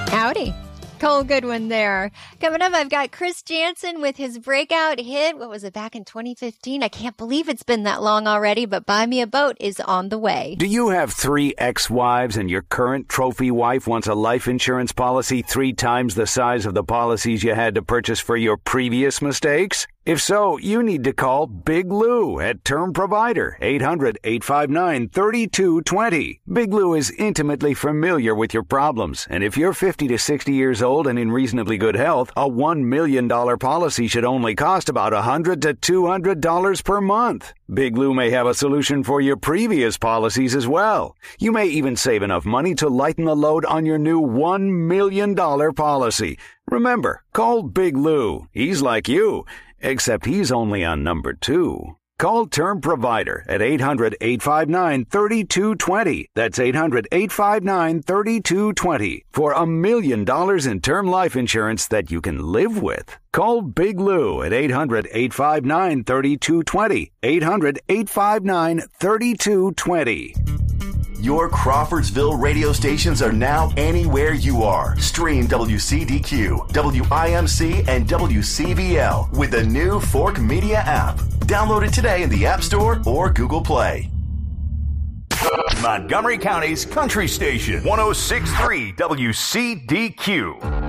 Howdy. Cole Goodwin there. Coming up, I've got Chris Janson with his breakout hit. What was it, back in 2015? I can't believe it's been that long already, but Buy Me a Boat is on the way. Do you have 3 ex-wives and your current trophy wife wants a life insurance policy 3 times the size of the policies you had to purchase for your previous mistakes? If so, you need to call Big Lou at Term Provider, 800-859-3220. Big Lou is intimately familiar with your problems, and if you're 50 to 60 years old and in reasonably good health, a $1 million policy should only cost about $100 to $200 per month. Big Lou may have a solution for your previous policies as well. You may even save enough money to lighten the load on your new $1 million policy. Remember, call Big Lou. He's like you, except he's only on number 2. Call Term Provider at 800-859-3220. That's 800-859-3220 for $1 million in term life insurance that you can live with. Call Big Lou at 800-859-3220. 800-859-3220. Your Crawfordsville radio stations are now anywhere you are. Stream WCDQ, WIMC, and WCVL with the new Fork Media app. Download it today in the App Store or Google Play. Montgomery County's Country Station, 106.3 WCDQ.